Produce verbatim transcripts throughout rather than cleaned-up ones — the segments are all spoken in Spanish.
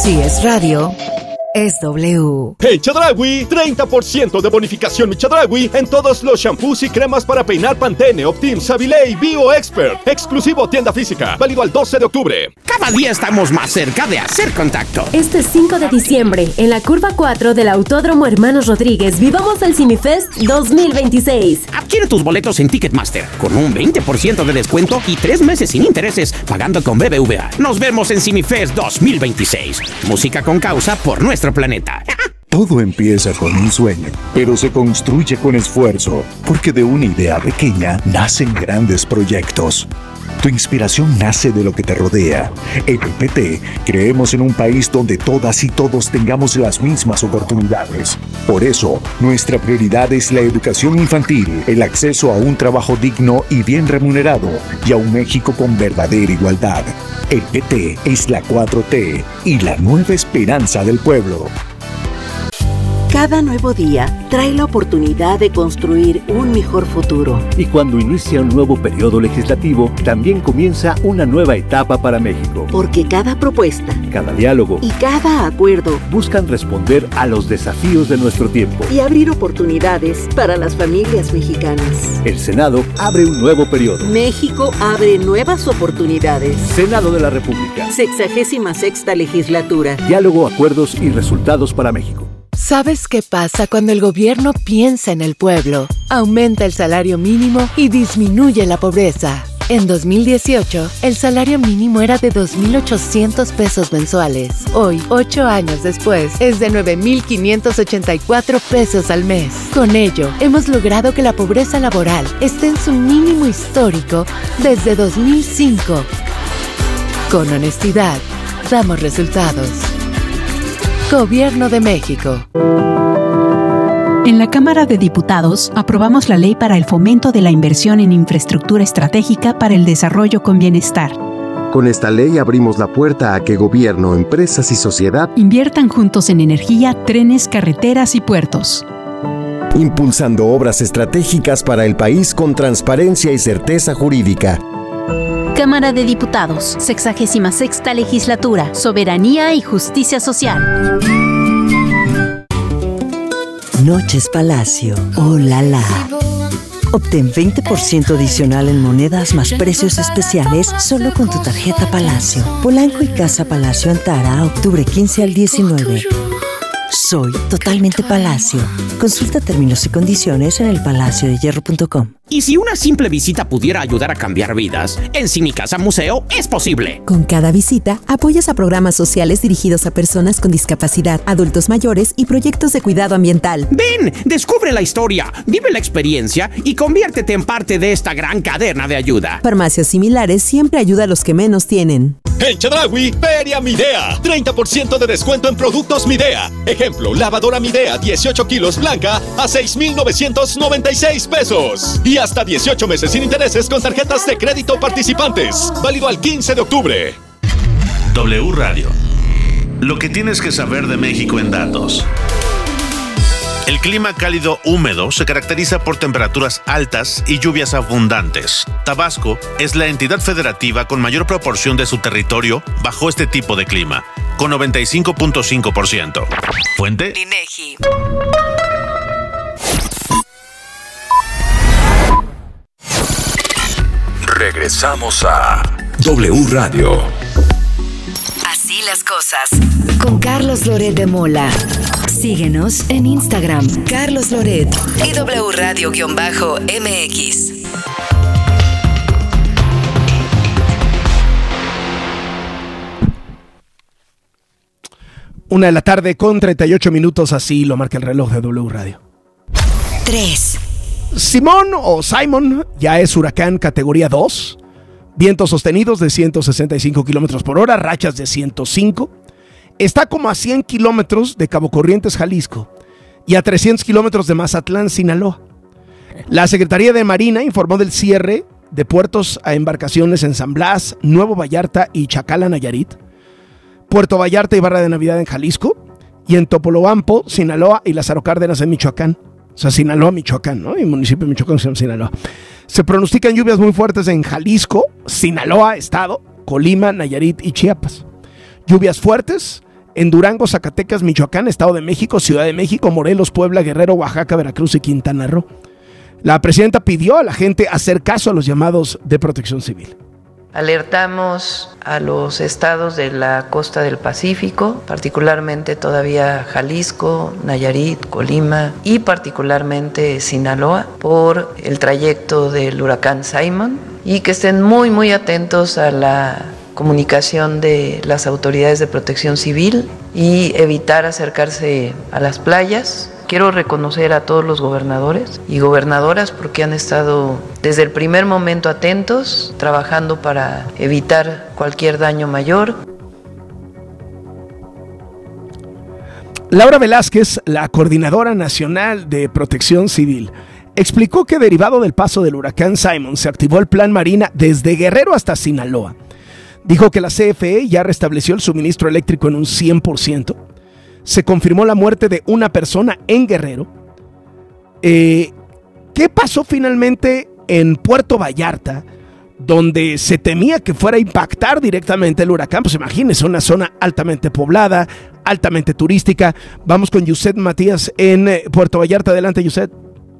Si es radio, es W. En Chedraui, treinta por ciento de bonificación mi Chedraui en todos los shampoos y cremas para peinar Pantene, Optim, Savile y Bio Expert. Exclusivo tienda física, válido al doce de octubre. Cada día estamos más cerca de hacer contacto. Este cinco de diciembre, en la curva cuatro del Autódromo Hermanos Rodríguez, vivamos el CineFest dos mil veintiséis. Adquiere tus boletos en Ticketmaster con un veinte por ciento de descuento y tres meses sin intereses pagando con B B V A. Nos vemos en CineFest dos mil veintiséis. Música con causa por nuestro planeta. Todo empieza con un sueño, pero se construye con esfuerzo, porque de una idea pequeña nacen grandes proyectos. Tu inspiración nace de lo que te rodea. En el P T creemos en un país donde todas y todos tengamos las mismas oportunidades. Por eso, nuestra prioridad es la educación infantil, el acceso a un trabajo digno y bien remunerado, y a un México con verdadera igualdad. El P T es la cuatro T y la nueva esperanza del pueblo. Cada nuevo día trae la oportunidad de construir un mejor futuro. Y cuando inicia un nuevo periodo legislativo, también comienza una nueva etapa para México. Porque cada propuesta, cada diálogo y cada acuerdo buscan responder a los desafíos de nuestro tiempo y abrir oportunidades para las familias mexicanas. El Senado abre un nuevo periodo. México abre nuevas oportunidades. Senado de la República. Sexagésima sexta legislatura. Diálogo, acuerdos y resultados para México. ¿Sabes qué pasa cuando el gobierno piensa en el pueblo? Aumenta el salario mínimo y disminuye la pobreza. En dos mil dieciocho, el salario mínimo era de dos mil ochocientos pesos mensuales. Hoy, ocho años después, es de nueve mil quinientos ochenta y cuatro pesos al mes. Con ello, hemos logrado que la pobreza laboral esté en su mínimo histórico desde dos mil cinco. Con honestidad, damos resultados. Gobierno de México. En la Cámara de Diputados aprobamos la Ley para el Fomento de la Inversión en Infraestructura Estratégica para el Desarrollo con Bienestar. Con esta ley abrimos la puerta a que gobierno, empresas y sociedad inviertan juntos en energía, trenes, carreteras y puertos. Impulsando obras estratégicas para el país con transparencia y certeza jurídica. Cámara de Diputados, sexagésima sexta legislatura, Soberanía y Justicia Social. Noches Palacio, oh la la. Obtén veinte por ciento adicional en monedas más precios especiales solo con tu tarjeta Palacio. Polanco y Casa Palacio Antara, octubre quince al diecinueve. Soy totalmente Palacio. Consulta términos y condiciones en el palacio de hierro punto com. Y si una simple visita pudiera ayudar a cambiar vidas, en Cinicasa Museo es posible. Con cada visita, apoyas a programas sociales dirigidos a personas con discapacidad, adultos mayores y proyectos de cuidado ambiental. Ven, descubre la historia, vive la experiencia y conviértete en parte de esta gran cadena de ayuda. Farmacias similares siempre ayuda a los que menos tienen. En Chedraui, Feria Midea. treinta por ciento de descuento en productos Midea. Ejemplo, lavadora Midea dieciocho kilos blanca a seis mil novecientos noventa y seis pesos. Y hasta dieciocho meses sin intereses con tarjetas de crédito participantes. Válido al quince de octubre. W Radio. Lo que tienes que saber de México en datos. El clima cálido húmedo se caracteriza por temperaturas altas y lluvias abundantes. Tabasco es la entidad federativa con mayor proporción de su territorio bajo este tipo de clima, con noventa y cinco punto cinco por ciento. Fuente: INEGI. Regresamos a W Radio. Así las cosas. Con Carlos Loret de Mola. Síguenos en Instagram, Carlos Loret y W Radio-M X. Una de la tarde con treinta y ocho minutos, así lo marca el reloj de W Radio. tres. Simón o Simon ya es huracán categoría dos. Vientos sostenidos de ciento sesenta y cinco kilómetros por hora, rachas de ciento cinco. Está como a cien kilómetros de Cabo Corrientes, Jalisco, y a trescientos kilómetros de Mazatlán, Sinaloa. La Secretaría de Marina informó del cierre de puertos a embarcaciones en San Blas, Nuevo Vallarta y Chacala, Nayarit, Puerto Vallarta y Barra de Navidad en Jalisco, y en Topolobampo, Sinaloa y Lázaro Cárdenas en Michoacán. O sea, Sinaloa, Michoacán, ¿no? Y municipio de Michoacán se llama Sinaloa. Se pronostican lluvias muy fuertes en Jalisco, Sinaloa, Estado, Colima, Nayarit y Chiapas. Lluvias fuertes en Durango, Zacatecas, Michoacán, Estado de México, Ciudad de México, Morelos, Puebla, Guerrero, Oaxaca, Veracruz y Quintana Roo. La presidenta pidió a la gente hacer caso a los llamados de Protección Civil. Alertamos a los estados de la costa del Pacífico, particularmente todavía Jalisco, Nayarit, Colima y particularmente Sinaloa, por el trayecto del huracán Simon, y que estén muy muy atentos a la comunicación de las autoridades de Protección Civil y evitar acercarse a las playas. Quiero reconocer a todos los gobernadores y gobernadoras porque han estado desde el primer momento atentos, trabajando para evitar cualquier daño mayor. Laura Velázquez, la coordinadora nacional de Protección Civil, explicó que derivado del paso del huracán Simon se activó el Plan Marina desde Guerrero hasta Sinaloa. Dijo que la C F E ya restableció el suministro eléctrico en un cien por ciento. Se confirmó la muerte de una persona en Guerrero. Eh, ¿Qué pasó finalmente en Puerto Vallarta, donde se temía que fuera a impactar directamente el huracán? Pues imagínense, una zona altamente poblada, altamente turística. Vamos con Yuset Matías en Puerto Vallarta. Adelante, Yuset.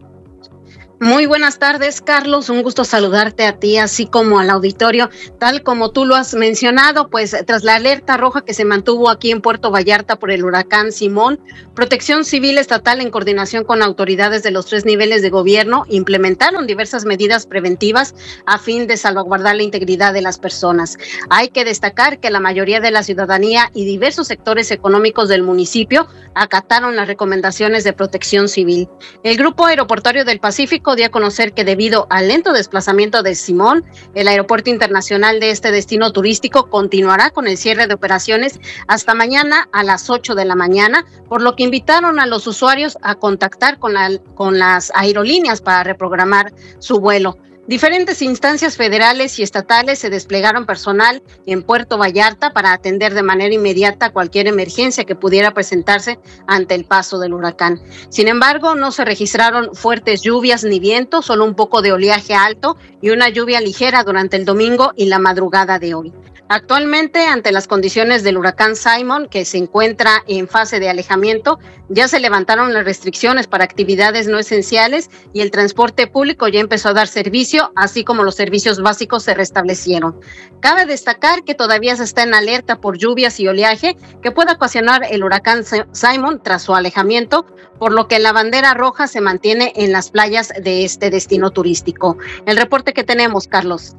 Muy buenas tardes, Carlos. Un gusto saludarte a ti, así como al auditorio. Tal como tú lo has mencionado, pues tras la alerta roja que se mantuvo aquí en Puerto Vallarta por el huracán Simón, Protección Civil Estatal, en coordinación con autoridades de los tres niveles de gobierno, implementaron diversas medidas preventivas a fin de salvaguardar la integridad de las personas. Hay que destacar que la mayoría de la ciudadanía y diversos sectores económicos del municipio acataron las recomendaciones de Protección Civil. El Grupo Aeroportuario del Pacífico dio a conocer que debido al lento desplazamiento de Simón, el aeropuerto internacional de este destino turístico continuará con el cierre de operaciones hasta mañana a las ocho de la mañana, por lo que invitaron a los usuarios a contactar con, la, con las aerolíneas para reprogramar su vuelo. Diferentes instancias federales y estatales se desplegaron personal en Puerto Vallarta para atender de manera inmediata cualquier emergencia que pudiera presentarse ante el paso del huracán. Sin embargo, no se registraron fuertes lluvias ni viento, solo un poco de oleaje alto y una lluvia ligera durante el domingo y la madrugada de hoy. Actualmente, ante las condiciones del huracán Simon, que se encuentra en fase de alejamiento, ya se levantaron las restricciones para actividades no esenciales y el transporte público ya empezó a dar servicio, así como los servicios básicos se restablecieron. Cabe destacar que todavía se está en alerta por lluvias y oleaje que pueda ocasionar el huracán Simon tras su alejamiento, por lo que la bandera roja se mantiene en las playas de este destino turístico. El reporte que tenemos, Carlos.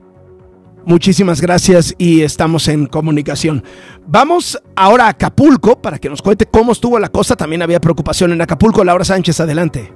Muchísimas gracias y estamos en comunicación. Vamos ahora a Acapulco para que nos cuente cómo estuvo la cosa. También había preocupación en Acapulco. Laura Sánchez, adelante.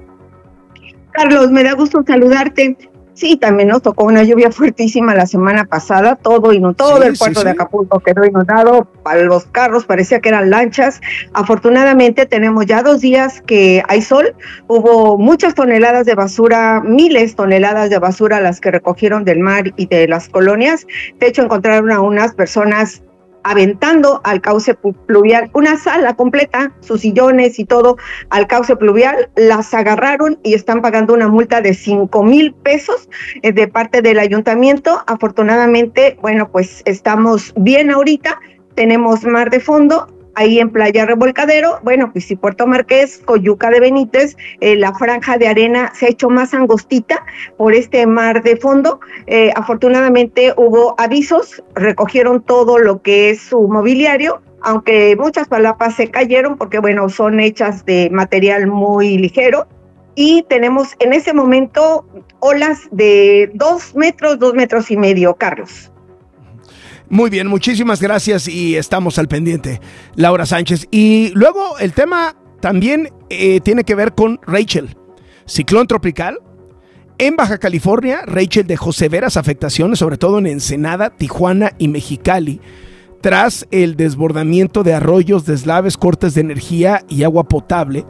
Carlos, me da gusto saludarte. Sí, también nos tocó una lluvia fuertísima la semana pasada, todo inundado, todo sí, el puerto sí, de Acapulco sí. quedó inundado, para los carros parecía que eran lanchas. Afortunadamente tenemos ya dos días que hay sol, hubo muchas toneladas de basura, miles de toneladas de basura las que recogieron del mar y de las colonias. De hecho, encontraron a unas personas aventando al cauce pluvial, una sala completa, sus sillones y todo, al cauce pluvial, las agarraron y están pagando una multa de cinco mil pesos eh, de parte del ayuntamiento. Afortunadamente, bueno, pues estamos bien ahorita, tenemos mar de fondo, ahí en Playa Revolcadero, bueno, pues si Puerto Marqués, Coyuca de Benítez, eh, la franja de arena se ha hecho más angostita por este mar de fondo. Eh, afortunadamente hubo avisos, recogieron todo lo que es su mobiliario, aunque muchas palapas se cayeron porque, bueno, son hechas de material muy ligero. Y tenemos en ese momento olas de dos metros, dos metros y medio, Carlos. Muy bien, muchísimas gracias y estamos al pendiente, Laura Sánchez. Y luego el tema también eh, tiene que ver con Rachel, ciclón tropical. En Baja California, Rachel dejó severas afectaciones, sobre todo en Ensenada, Tijuana y Mexicali, tras el desbordamiento de arroyos, deslaves, cortes de energía y agua potable.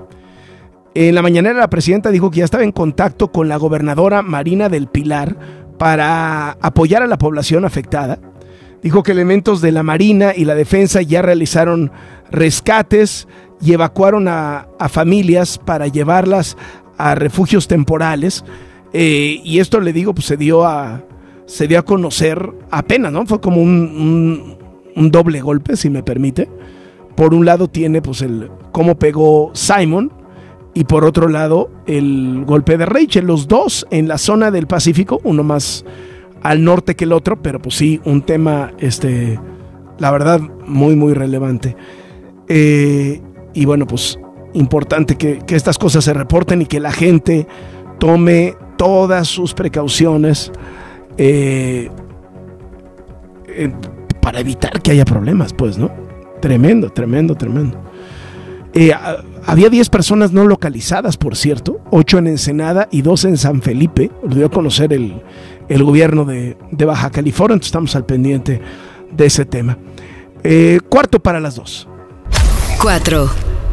En la mañanera la presidenta dijo que ya estaba en contacto con la gobernadora Marina del Pilar para apoyar a la población afectada. Dijo que elementos de la Marina y la Defensa ya realizaron rescates y evacuaron a, a familias para llevarlas a refugios temporales. Eh, y esto, le digo, pues se dio a, se dio a conocer apenas, ¿no? Fue como un, un, un doble golpe, si me permite, por un lado tiene pues el cómo pegó Simon y por otro lado el golpe de Rachel, los dos en la zona del Pacífico, uno más al norte que el otro, pero pues sí, un tema, este, la verdad, muy muy relevante. Eh, y bueno, pues importante que, que estas cosas se reporten y que la gente tome todas sus precauciones eh, eh, para evitar que haya problemas, pues, ¿no? Tremendo, tremendo, tremendo. Eh, a, había diez personas no localizadas, por cierto, ocho en Ensenada y dos en San Felipe, lo dio a conocer el, el gobierno de, de Baja California, entonces estamos al pendiente de ese tema. Eh, cuarto para las dos. Cuatro.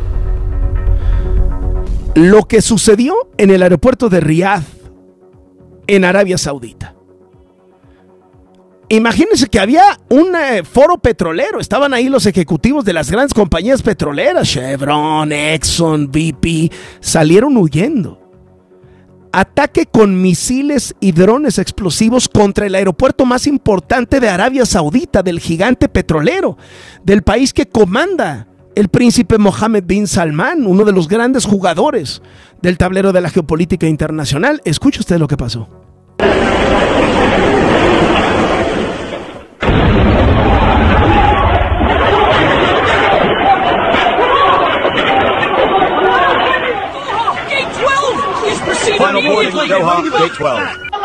Lo que sucedió en el aeropuerto de Riad, en Arabia Saudita. Imagínense que había un eh, foro petrolero, estaban ahí los ejecutivos de las grandes compañías petroleras, Chevron, Exxon, B P, salieron huyendo. Ataque con misiles y drones explosivos contra el aeropuerto más importante de Arabia Saudita, del gigante petrolero, del país que comanda el príncipe Mohammed bin Salman, uno de los grandes jugadores del tablero de la geopolítica internacional. Escuche usted lo que pasó. Final boarding, Doha, gate twelve.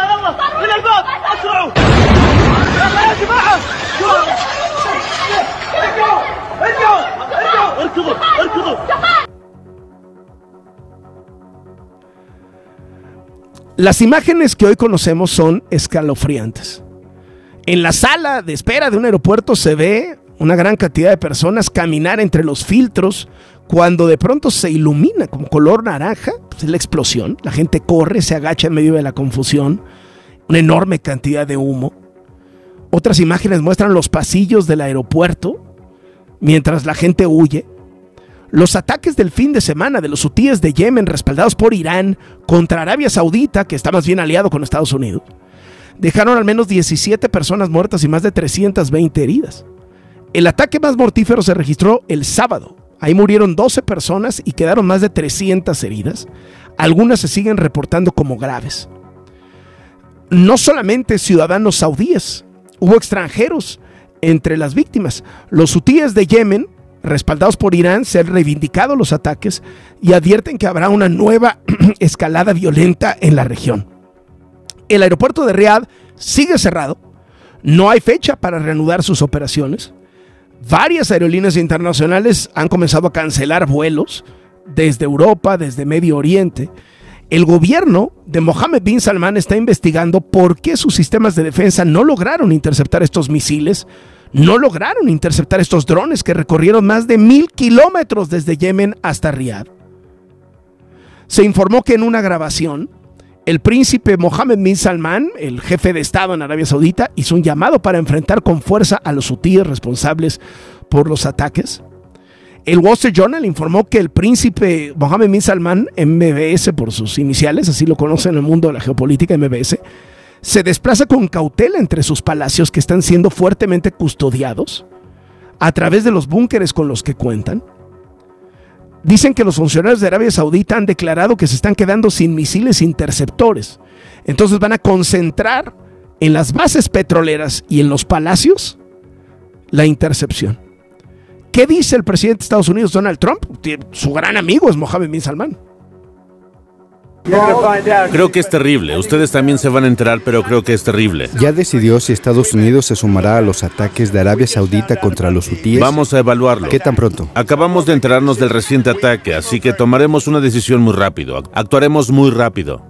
Las imágenes que hoy conocemos son escalofriantes. En la sala de espera de un aeropuerto se ve una gran cantidad de personas caminar entre los filtros cuando de pronto se ilumina como color naranja, pues es la explosión. La gente corre, se agacha en medio de la confusión, una enorme cantidad de humo. Otras imágenes muestran los pasillos del aeropuerto mientras la gente huye. Los ataques del fin de semana de los hutíes de Yemen, respaldados por Irán, contra Arabia Saudita, que está más bien aliado con Estados Unidos, dejaron al menos diecisiete personas muertas y más de trescientas veinte heridas. El ataque más mortífero se registró el sábado. Ahí murieron doce personas y quedaron más de trescientas heridas. Algunas se siguen reportando como graves. No solamente ciudadanos saudíes, hubo extranjeros entre las víctimas. Los hutíes de Yemen, respaldados por Irán, se han reivindicado los ataques y advierten que habrá una nueva escalada violenta en la región. El aeropuerto de Riad sigue cerrado. No hay fecha para reanudar sus operaciones. Varias aerolíneas internacionales han comenzado a cancelar vuelos desde Europa, desde Medio Oriente. El gobierno de Mohammed bin Salman está investigando por qué sus sistemas de defensa no lograron interceptar estos misiles, no lograron interceptar estos drones que recorrieron más de mil kilómetros desde Yemen hasta Riad. Se informó que en una grabación, el príncipe Mohammed bin Salman, el jefe de Estado en Arabia Saudita, hizo un llamado para enfrentar con fuerza a los hutíes responsables por los ataques. El Wall Street Journal informó que el príncipe Mohammed bin Salman, M B S por sus iniciales, así lo conocen en el mundo de la geopolítica, M B S, se desplaza con cautela entre sus palacios que están siendo fuertemente custodiados a través de los búnkeres con los que cuentan. Dicen que los funcionarios de Arabia Saudita han declarado que se están quedando sin misiles interceptores. Entonces van a concentrar en las bases petroleras y en los palacios la intercepción. ¿Qué dice el presidente de Estados Unidos, Donald Trump? Su gran amigo es Mohammed bin Salman. Creo que es terrible. Ustedes también se van a enterar, pero creo que es terrible. ¿Ya decidió si Estados Unidos se sumará a los ataques de Arabia Saudita contra los hutíes? Vamos a evaluarlo. ¿Qué tan pronto? Acabamos de enterarnos del reciente ataque, así que tomaremos una decisión muy rápido. Actuaremos muy rápido.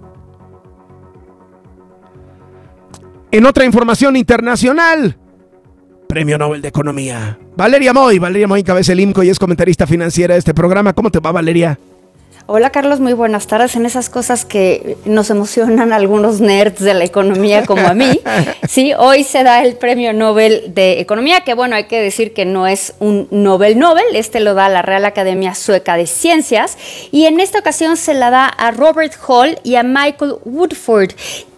En otra información internacional, Premio Nobel de Economía. Valeria Moy. Valeria Moy encabeza el I M C O y es comentarista financiera de este programa. ¿Cómo te va, Valeria? Hola Carlos, muy buenas tardes. En esas cosas que nos emocionan a algunos nerds de la economía como a mí, sí, hoy se da el Premio Nobel de Economía, que bueno, hay que decir que no es un Nobel Nobel, este lo da la Real Academia Sueca de Ciencias, y en esta ocasión se la da a Robert Hall y a Michael Woodford.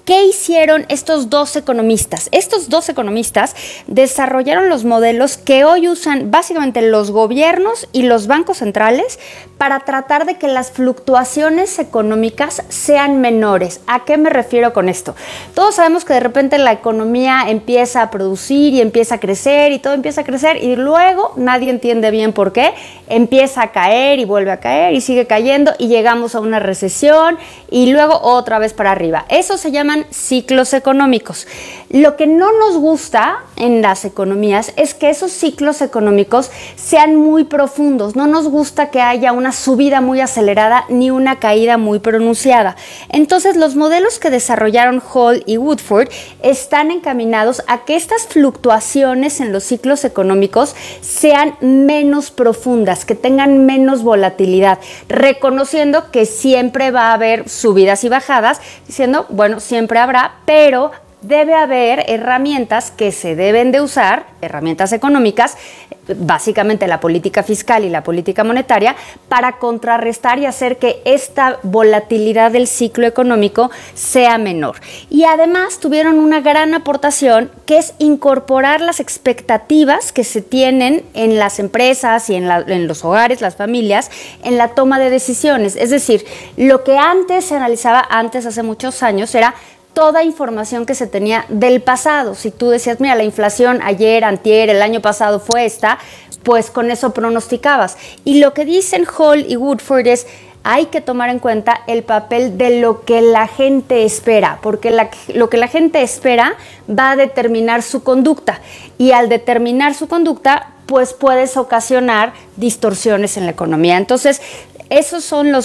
¿Qué hicieron estos dos economistas? Estos dos economistas desarrollaron los modelos que hoy usan básicamente los gobiernos y los bancos centrales para tratar de que las fluctuaciones económicas sean menores. ¿A qué me refiero con esto? Todos sabemos que de repente la economía empieza a producir y empieza a crecer y todo empieza a crecer y luego nadie entiende bien por qué, empieza a caer y vuelve a caer y sigue cayendo y llegamos a una recesión y luego otra vez para arriba. Eso se llaman ciclos económicos. Lo que no nos gusta en las economías es que esos ciclos económicos sean muy profundos. No nos gusta que haya una subida muy acelerada ni una caída muy pronunciada. Entonces, los modelos que desarrollaron Hall y Woodford están encaminados a que estas fluctuaciones en los ciclos económicos sean menos profundas, que tengan menos volatilidad, reconociendo que siempre va a haber subidas y bajadas, diciendo, bueno, siempre habrá, pero debe haber herramientas que se deben de usar, herramientas económicas, básicamente la política fiscal y la política monetaria, para contrarrestar y hacer que esta volatilidad del ciclo económico sea menor. Y además tuvieron una gran aportación, que es incorporar las expectativas que se tienen en las empresas y en, la, en los hogares, las familias, en la toma de decisiones. Es decir, lo que antes se analizaba, antes hace muchos años, era toda información que se tenía del pasado. Si tú decías, mira, la inflación ayer, antier, el año pasado fue esta, pues con eso pronosticabas. Y lo que dicen Hall y Woodford es, hay que tomar en cuenta el papel de lo que la gente espera, porque la, lo que la gente espera va a determinar su conducta. Y al determinar su conducta, pues puedes ocasionar distorsiones en la economía. Entonces, esos son los